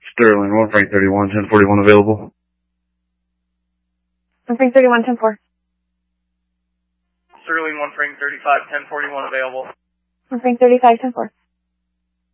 Sterling, 1 Frank 31, 1041 available. 1 Frank 31, 10-4. Sterling, 1 Frank 35, 1041 available. 1 Frank 35, 10-4.